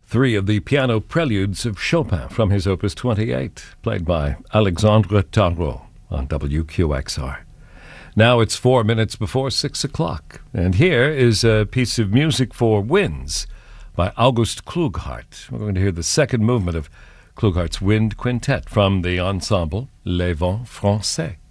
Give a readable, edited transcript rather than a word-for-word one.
three of the piano preludes of Chopin from his Opus 28, played by Alexandre Tarot on WQXR. Now it's 4 minutes before 6 o'clock, and here is a piece of music for winds by August Klughardt. We're going to hear the second movement of Klughardt's Wind Quintet from the ensemble Les Vents Français.